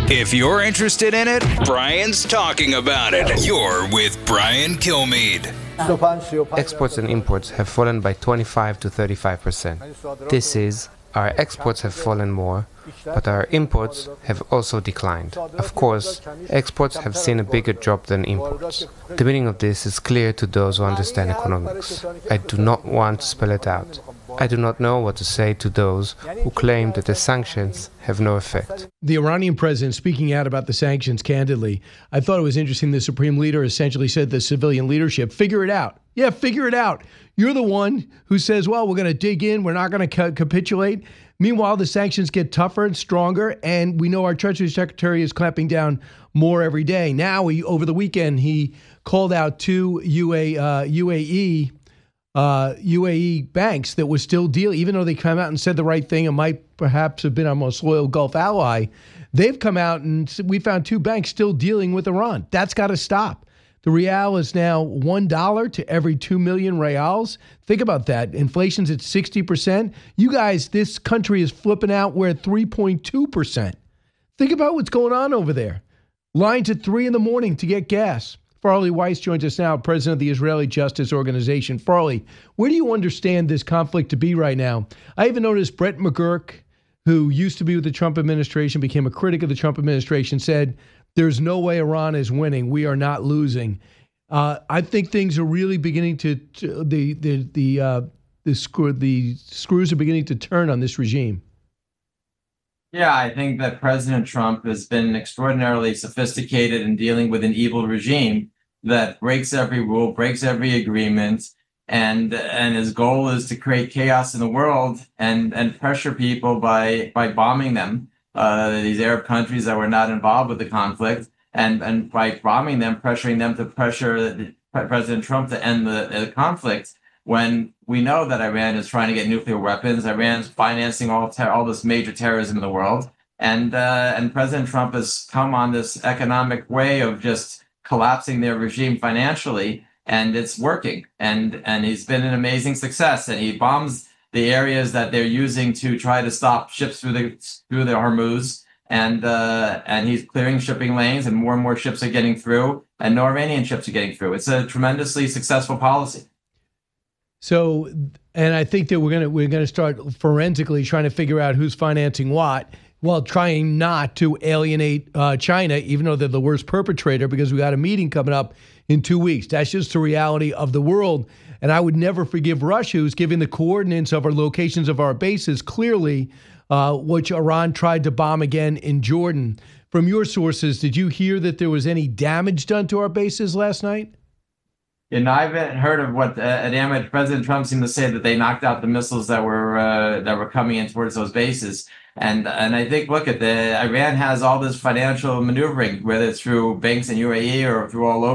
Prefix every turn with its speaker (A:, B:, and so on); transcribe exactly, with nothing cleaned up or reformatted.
A: If you're interested in it, Brian's talking about it. You're with Brian Kilmeade.
B: Exports and imports have fallen by twenty-five to thirty-five percent. This is, our exports have fallen more, but our imports have also declined. Of course, exports have seen a bigger drop than imports. The meaning of this is clear to those who understand economics. I do not want to spell it out. I do not know what to say to those who claim that the sanctions have no effect.
C: The Iranian president speaking out about the sanctions candidly, I thought it was interesting. The supreme leader essentially said to civilian leadership, figure it out. Yeah, figure it out. You're the one who says, well, we're going to dig in. We're not going to ca- capitulate. Meanwhile, the sanctions get tougher and stronger, and we know our Treasury Secretary is clamping down more every day. Now, he, over the weekend, he called out two U A, uh, U A E Uh, U A E banks that were still dealing, even though they come out and said the right thing and might perhaps have been our most loyal Gulf ally, they've come out and we found two banks still dealing with Iran. That's got to stop. The real is now one dollar to every two million reals. Think about that. Inflation's at sixty percent. You guys, this country is flipping out. We're at three point two percent. Think about what's going on over there. Lines at three in the morning to get gas. Farley Weiss joins us now, president of the Israeli Justice Organization. Farley, where do you understand this conflict to be right now? I even noticed Brett McGurk, who used to be with the Trump administration, became a critic of the Trump administration, said, there's no way Iran is winning. We are not losing. Uh, I think things are really beginning to, to the the the uh, the, screw, the screws are beginning to turn on this regime.
D: Yeah, I think that President Trump has been extraordinarily sophisticated in dealing with an evil regime that breaks every rule, breaks every agreement, and and his goal is to create chaos in the world and and pressure people by by bombing them, uh, these Arab countries that were not involved with the conflict, and and by bombing them, pressuring them to pressure President Trump to end the, the conflict. When we know that Iran is trying to get nuclear weapons, Iran's financing all ter- all this major terrorism in the world, and uh, and President Trump has come on this economic way of just collapsing their regime financially, and it's working. And and he's been an amazing success. And he bombs the areas that they're using to try to stop ships through the through the Hormuz, and uh, and he's clearing shipping lanes, and more and more ships are getting through, and no Iranian ships are getting through. It's a tremendously successful policy.
C: So, and I think that we're gonna we're gonna start forensically trying to figure out who's financing what, while trying not to alienate uh, China, even though they're the worst perpetrator, because we got a meeting coming up in two weeks. That's just the reality of the world. And I would never forgive Russia, who's giving the coordinates of our locations of our bases, clearly, uh, which Iran tried to bomb again in Jordan. From your sources, did you hear that there was any damage done to our bases last night?
D: You know, I haven't heard of what uh, damage. President Trump seemed to say that they knocked out the missiles that were uh, that were coming in towards those bases, and and I think look at the Iran has all this financial maneuvering, whether it's through banks in U A E or through all over.